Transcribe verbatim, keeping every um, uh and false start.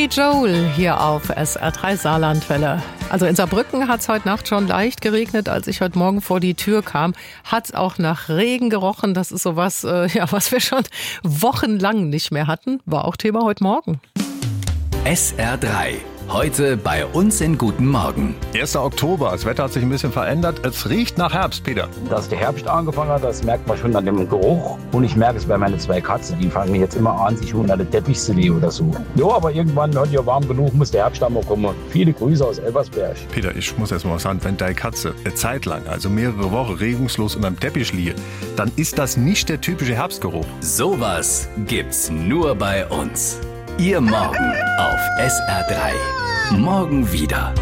Billy Joel hier auf S R drei Saarlandwelle. Also in Saarbrücken hat es heute Nacht schon leicht geregnet. Als ich heute Morgen vor die Tür kam, hat es auch nach Regen gerochen. Das ist sowas, äh, ja, was wir schon wochenlang nicht mehr hatten. War auch Thema heute Morgen. S R drei. Heute bei uns in Guten Morgen. erster Oktober, das Wetter hat sich ein bisschen verändert. Es riecht nach Herbst, Peter. Dass der Herbst angefangen hat, das merkt man schon an dem Geruch. Und ich merke es bei meinen zwei Katzen, die fangen jetzt immer an, sich unter den Teppich zu legen oder so. Ja, aber irgendwann wird ja warm genug, muss der Herbst auch mal kommen. Viele Grüße aus Elversberg. Peter, ich muss erst mal was sagen, wenn deine Katze eine Zeit lang, also mehrere Wochen regungslos unter dem Teppich liegt, dann ist das nicht der typische Herbstgeruch. Sowas gibt's nur bei uns. Ihr Morgen auf S R drei. Morgen wieder.